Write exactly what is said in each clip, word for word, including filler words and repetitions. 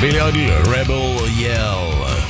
Billy Idol, Rebel Yell.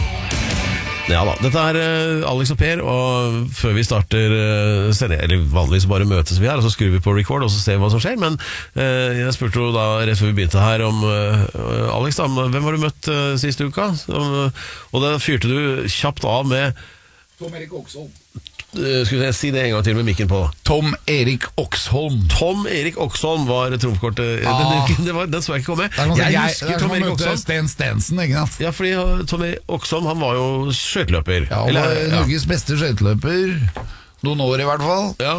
Ja da, dette er Alex og Per, og før vi starter sending, eller vanligvis bare møtes vi her, og så skrur vi på record og så ser vi hva som skjer, men eh, jeg spurte jo da rett før vi begynte her om eh, Alex da, hvem har du møtt eh, siste uka? Om, og da fyrte du kjapt av med Tom Erik Oksholm. Skulle jeg si det en gang til med mikken på? Tom Erik Oksholm. Tom Erik Oksholm var trumfkortet. Ah. Den, den, den så jeg ikke komme. Jeg, jeg husker Tom Erik Oksholm. Sten Stensen, ikke sant? Ja, fordi Tom Erik Oksholm, han var jo skøyteløper. Ja, han var Norges beste skøyteløper. Noen år i hvert fall. Ja.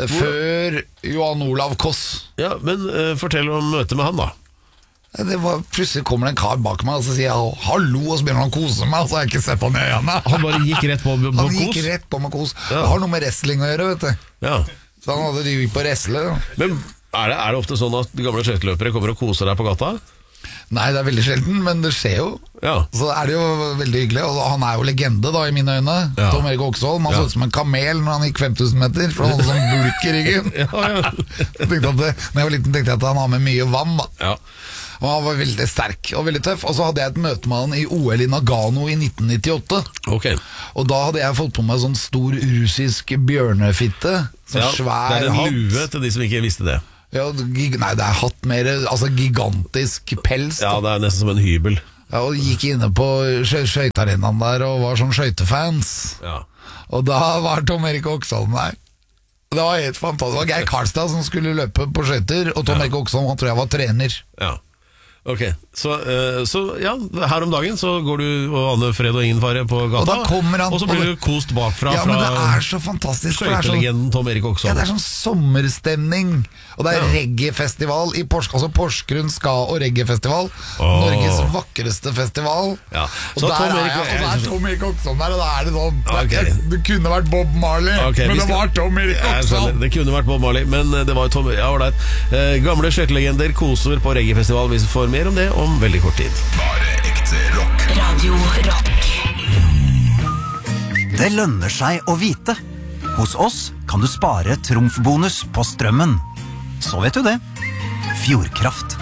Før Johan Olav Koss. Ja, men uh, fortell om møtet med han da. Det var, plutselig kommer det en kar bak meg og så sier jeg hallo, og så begynner han å kose meg, og så har jeg ikke sett han i øynene. Han bare gikk rett på, på han kos? gikk rett på med kos. Ja. Det har noe med wrestling å gjøre, vet du. Ja. Så han hadde rygg på wrestle. Men er det, er det ofte sånn at de gamle skøyteløpere kommer og koser deg på gata? Nei, det er veldig sjelden, men det skjer jo. Ja. Så er det jo veldig hyggelig. Og han er jo legende da, i mine øyne. Ja. Tom Erik Oksholm. Han Ja. så ut som en kamel når han gikk fem tusen meter, for han hadde sånn bulk i ryggen. Ja, ja. Jeg tenkte at det, når jeg var liten tenkte jeg at han har med mye vann da. Ja. Og han var veldig sterk og veldig tøff. Og så hadde jeg et møte med han i O L i Nagano i nitten nittiåtte. Ok. Og da hadde jeg fått på meg sånn stor russisk bjørnefitte. Sånn Ja, svær det er en hatt. lue til de som ikke visste det. Ja, gig, nei, det er hatt mer, altså gigantisk pels. Ja, Da. det er nesten som en hybel. Ja, og gikk inne på skøy- skøytearenaen der og var sånn skøytefans. Ja. Og da var Tom Erik Oksholm der. Det var helt fantastisk. Det var Geir Karlstad som skulle løpe på skøyter, og Tom Ja. Erik Oksholm, han tror jeg var trener. Ja. Ok, så, uh, så ja, her om dagen så går du og Anne Fred og ingen fare på gata, Og da kommer han- og så blir du kost bakfra Ja, men det fra er så fantastisk. for det er sånn- skøytelegenden Tom Erik Ja, Oksholm. det er sånn sommerstemning. Og det er Ja. reggae-festival i Porsgrunn, altså Porsgrunn ska- og reggae-festival. Åh. Norges vakreste festival. Ja. Og, Så der Tom er Erik- jeg, og der er Tom Erik Oksholm der, og da er det sånn Ok. det, det kunne vært Bob Marley, Ok, men vi det skal- var Tom Erik Jeg skjønner, Oksholm. det kunne vært Bob Marley, men det var jo Tom. Ja, ålreit. Eh, gamle skøytelegender koser på reggaefestival. Vi får mer om det om veldig kort tid. Bare ekte rock. Radio Rock. Det lønner seg å vite. Hos oss kan du spare trumfbonus på strømmen. Så vet du det. Fjordkraft.